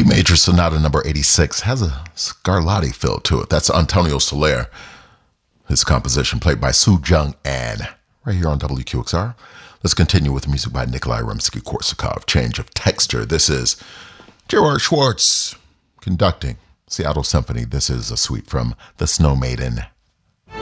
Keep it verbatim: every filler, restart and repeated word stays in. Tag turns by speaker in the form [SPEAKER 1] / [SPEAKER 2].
[SPEAKER 1] D major Sonata number eighty-six has a Scarlatti feel to it. That's Antonio Soler. His composition played by Soo Jung An, right here on W Q X R. Let's continue with music by Nikolai Rimsky-Korsakov. Change of texture. This is Gerard Schwartz conducting Seattle Symphony. This is a suite from The Snow Maiden.